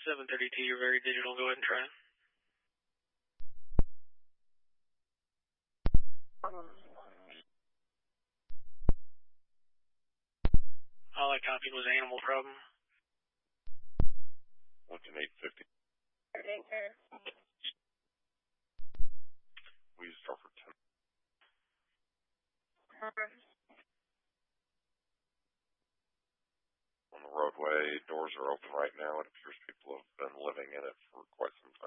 732, you're very digital. Go ahead and try. All I copied was animal problem. Lincoln 850. We start for 10. On the roadway, doors are open right now. It appears people have been living in it for quite some time.